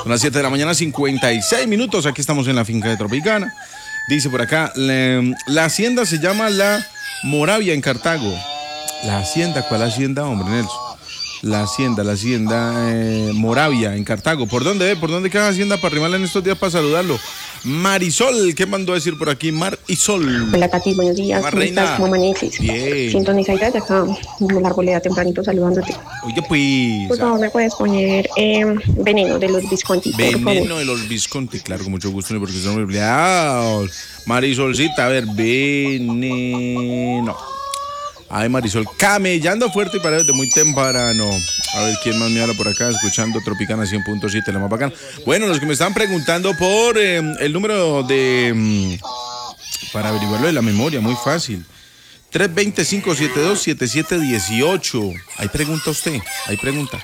Son las 7 de la mañana, 56 minutos. Aquí estamos en la finca de Tropicana. Dice por acá, la hacienda se llama La Moravia en Cartago. La hacienda, ¿cuál hacienda, hombre, Nelson? La hacienda Moravia en Cartago. ¿Por dónde queda la hacienda para arrimarle en estos días para saludarlo? Marisol, ¿qué mandó a decir por aquí? Marisol. Hola, Tati, buenos días. ¿Cómo estás? ¿Cómo amaneces? Bien. Sintonizadita de acá, la arboleda tempranito saludándote. Oye, pues. Por favor, ¿me puedes poner Veneno de los Visconti? Veneno de los Visconti, claro, con mucho gusto, porque son muy empleados. Marisolcita, a ver, Veneno. Ay, Marisol, camellando fuerte y para desde muy temprano. A ver, ¿quién más me habla por acá? Escuchando Tropicana 100.7, la más bacana. Bueno, los que me están preguntando por el número de... para averiguarlo de la memoria, muy fácil. 320-572-7718. Ahí pregunta usted, ahí pregunta.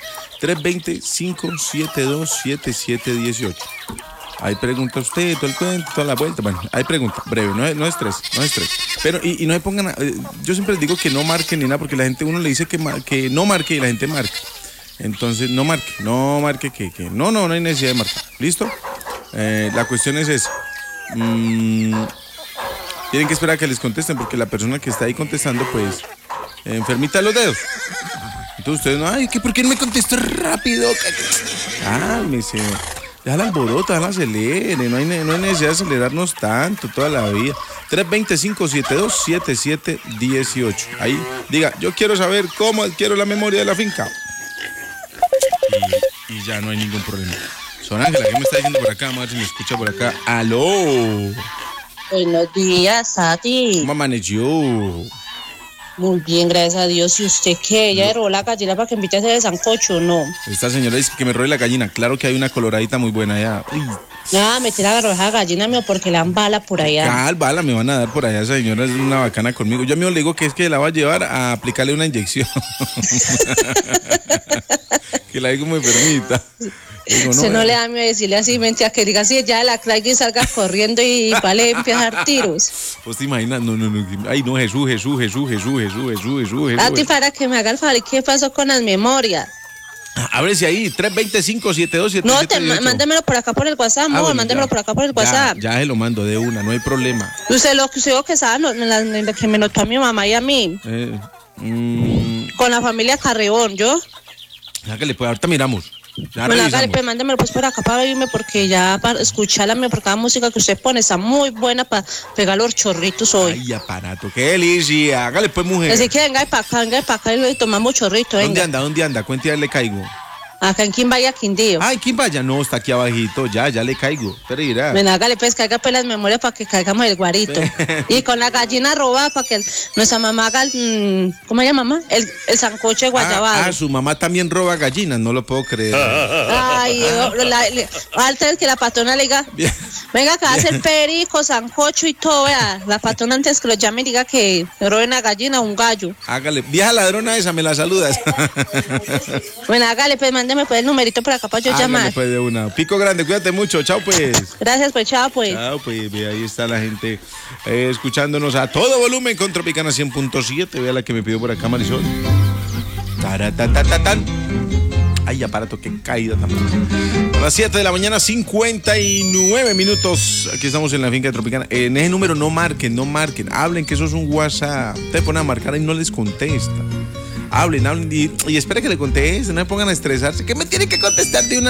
320-572-7718. Ahí pregunta usted, todo el cuento, toda la vuelta. Bueno, ahí pregunta, breve, no es estrés. Pero, y no se pongan, yo siempre les digo que no marquen ni nada, porque la gente, uno le dice que no marque y la gente marca. Entonces, no marque, no hay necesidad de marcar. ¿Listo? La cuestión es esa. Tienen que esperar a que les contesten, porque la persona que está ahí contestando, pues, enfermita los dedos. Entonces ustedes, no, ay, ¿por qué no me contestó rápido? Cálmese. Déjala alboroto, déjala acelere, no hay necesidad de acelerarnos tanto toda la vida. 320-572-7718. Ahí, diga, yo quiero saber cómo adquiero la memoria de la finca. Y ya no hay ningún problema. Son Ángela, ¿qué me está diciendo por acá? Vamos a ver si me escucha por acá. ¡Aló! Buenos días, Tati. ¿Cómo amaneció? Muy bien, gracias a Dios. ¿Y usted qué? ¿Ella robó la gallina para que invite a hacer sancocho? No. Esta señora dice que me robe la gallina. Claro que hay una coloradita muy buena allá. Nada, me tira a agarrar esa gallina mío porque le dan bala por allá. Bala me van a dar por allá. Esa señora es una bacana conmigo. Yo a mí le digo que es que la va a llevar a aplicarle una inyección. Que la digo muy enfermita. Digo, Se no le da miedo decirle así, mentira, que diga así, ya la traiga y salga corriendo y vale empezar tiros. ¿Vos te imaginas? No. Ay, no, Jesús. A ti para que me haga el favor, ¿qué pasó con las memorias? Ábrese ahí, 320-572-7718. No, mándemelo por acá por el WhatsApp, amor, bueno, mándemelo por acá por el WhatsApp. Ya se lo mando de una, no hay problema. Usted lo que sabe, lo que me notó a mi mamá y a mí. Con la familia Carreón, ¿yo? Hágale, pues ahorita miramos. Bueno, hágale, pues mándamelo pues por acá para oírme, porque ya para escucharla, porque cada música que usted pone está muy buena para pegar los chorritos hoy. Ay, aparato, qué delicia. Hágale pues, mujer. Así que venga para acá y tomamos chorritos, venga. ¿Dónde anda? Cuéntale, le caigo. Acá en Quimbaya, Quindío. Ay, Quimbaya, no, está aquí abajito, ya le caigo. Pero irá. Bueno, hágale pues, caiga pues las memorias para que caigamos el guarito. Y con la gallina robada para que nuestra mamá haga ¿cómo se llama, mamá? El sancocho de guayabado. Su mamá también roba gallinas, no lo puedo creer. Ay, antes que la patrona le diga, venga acá a hacer perico, sancocho y todo, vea. La patrona antes que lo llame y diga que robe una gallina o un gallo. Hágale, vieja ladrona esa, me la saludas. Bueno, hágale pues, mándeme pues el numerito por acá para yo llamar. Pues de una. Pico grande, cuídate mucho, chao pues. Gracias pues, chao pues. Chao pues, ve, ahí está la gente escuchándonos a todo volumen con Tropicana 100.7. Vea la que me pidió por acá Marisol. Taratatatatán. Ay, aparato, qué caída también. A las 7 de la mañana, 59 minutos. Aquí estamos en la finca de Tropicana. En ese número no marquen. Hablen que eso es un WhatsApp. Te ponen a marcar y no les contesta. Hablen y espera que le contesten. No me pongan a estresarse. Que me tienen que contestar de una